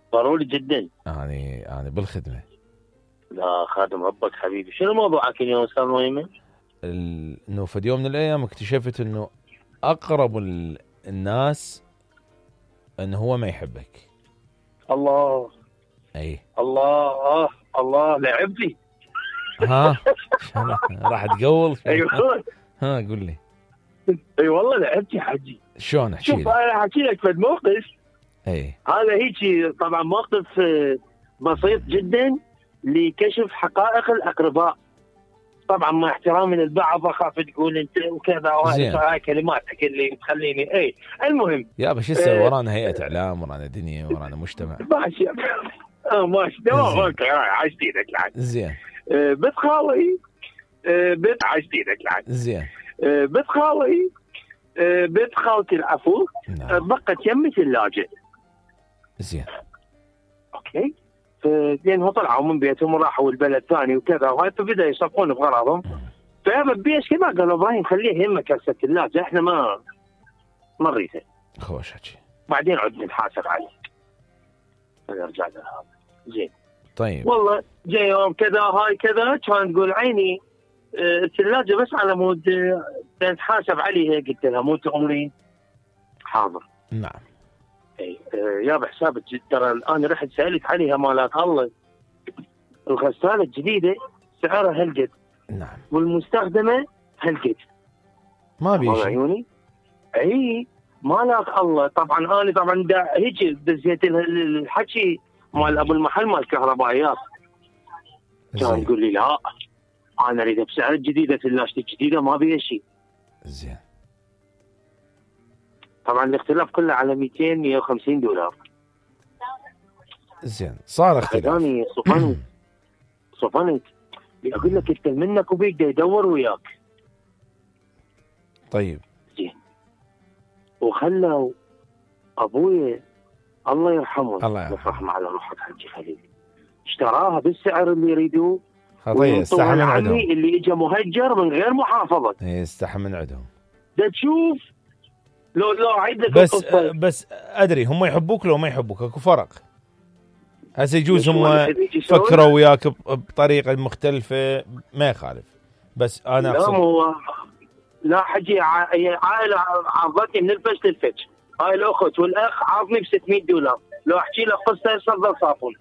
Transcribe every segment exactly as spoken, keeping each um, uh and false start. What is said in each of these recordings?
ضروري جدا. أنا أنا بالخدمة. لا خادم ربك حبيبي. شنو موضوعك اليوم أستاذ مهيمن؟ إنه في يوم من الأيام اكتشفت إنه أقرب الناس إنه هو ما يحبك. الله. أي الله الله لعبتي. ها راح تقول. أيوه ها قول لي. اي والله لعبتي حجي. شلون احكي شوف لي؟ انا احكي لك في موقف. اي هذا هيك طبعا موقف بسيط جدا لكشف حقائق الاقرباء. طبعا مع احترامي للبعض اخاف تقول انت وكذا وهاي كلماتك اللي تخليني اي المهم يا باش يسوي أه ورانا هيئه اعلام ورانا دنيا ورانا مجتمع. ماشي اه ماشي تمام اوكي عايش ايدك لعد زين. أه بنت خالي أه بنت عايش ايدك لعد زين. أه بنت خالي أه بنت خالتي العفو نعم. بقت يمي ثلاجه. زين. اوكي لأنه طلعوا من بيتهم وراحوا البلد ثاني وكذا وهاي فبدأ يصفون بغراضهم. فأبا بيش كما قالوا إبراهيم خليه يمك هسه الثلاجة إحنا ما ما نريده. خوش حكي. بعدين عد نحاسب عليه. نرجع لهذا. زين. طيب. والله جاي يوم كذا هاي كذا كان تقول عيني الثلاجة بس على مود نتحاسب عليها. قلت لها مو تأمرين. حاضر. نعم. اي يا بحسابك ترى الان رحت سالت عليها مالات الله الغساله الجديده سعرها هالقد. نعم. والمستخدمه هالقد. ما بيشي عيوني. اي مالك الله. طبعا انا طبعا هيك دزيت الحكي مال ابو المحل مال الكهربائيات. كان يقول لي لا انا اريد بسعر الجديده ثلاجتي الجديده ما بيها شيء. زين. طبعا الاختلاف كله على مئتين مئة وخمسين دولار. زين صار اختلاف. ثاني صفنت صفنت اقول لك انت منك وبيك يدور وياك. طيب. زين. وخلوا ابوي الله يرحمه الله يرحمه على روحه حجي خليل اشتراها بالسعر اللي يريدوه. خطيه استحى من عندهم. اللي اجى مهجر من غير محافظه. اي استحى من عندهم. ده تشوف لو لو عيد لك بس القصة. بس ادري هم يحبوك لو ما يحبوك اكو فرق. هسه يجوز هم فكروا وياك بطريقه مختلفه ما يخالف. بس انا لا هو لا حجي عائله عرضتني من الفش للفش. هاي الاخت والاخ عرضني ب ستمئة دولار. لو احكي لك قصه يصدر صافون.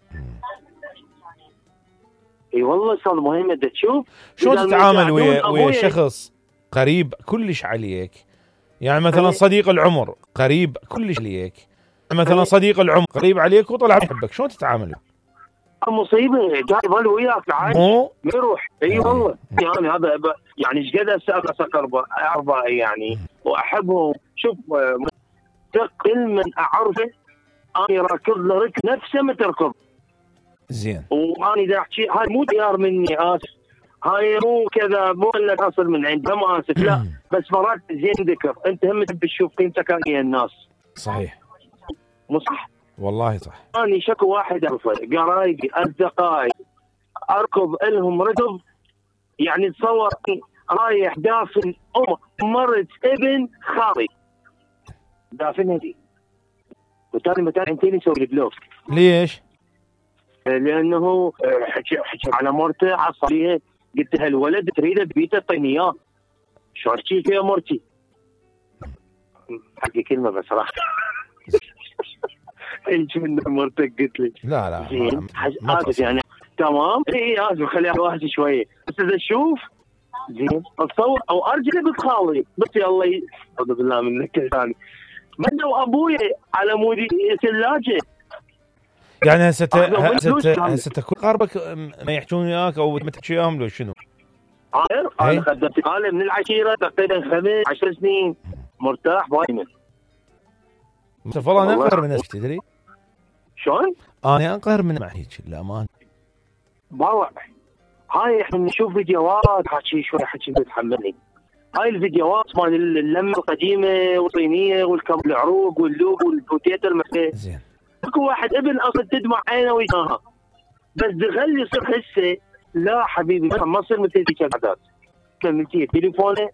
اي والله صار مهم ده تشوف شلون تتعامل ويا ويا شخص قريب كلش عليك. يعني مثلا صديق العمر قريب كلش عليك. مثلا صديق العمر قريب عليك وطلع يحبك شلون تتعامل؟ مصيبه جاي ظل وياك عايش ما يروح. اي والله يعني هذا يعني ايش قد اساس اربعه يعني واحبهم. شوف كل من اعرفه انا راكض له ركض نفسه ما تركض. زين. وانا اذا احكي هاي مو ديار مني اسف. هاي مو كذا مو انك اصل من عندها ما اسف لا بس مرات زين ذكر انت هم تحب تشوف قيمتك ويا الناس. صحيح. مو صح؟ والله صح. اني شكو واحد اعرفه قرايبي اصدقائي اركض لهم ركض يعني تصور رايح دافن ام مرت ابن خالي دافنها دي وثاني متى انتين يسوي لي بلوك. ليش؟ لانه حكي حكي على مرته عصبيه. قلت لها الولد تريده ببيته طيني اياه. شو احكي يا مرتي؟ حكي كلمه بس راح ايش من مرتك قلت لي لا لا زين اسف يعني تمام اي اسف خليها واحد شويه بس اذا اشوف زين اتصور او ارجع بنت خالي بس الله ي... اعوذ بالله منك ثاني بدوا ابوي على مودي ثلاجه. يعني هسه هسه هسه كل قاربك ما يحجون وياك او ما تحكي وياهم لو شنو؟ عارف انا خدمت حالي من العشيره تقريبا خمس عشر سنين مرتاح دائما. مصطفى والله انا انقهر من الناس تدري؟ شلون؟ انا انقهر من معيك للامانه. والله هاي احنا نشوف فيديوهات حكي شوي حكي بتحملني. هاي الفيديوهات مال اللمه القديمه والصينيه والكم العروق واللوب والبوتيتو المسيح. زين. اكو واحد ابن اصلا تدمع عينه وياها بس دخل يصير هسه لا حبيبي ما تصير مثل ذيك العادات. كلمتي تليفونه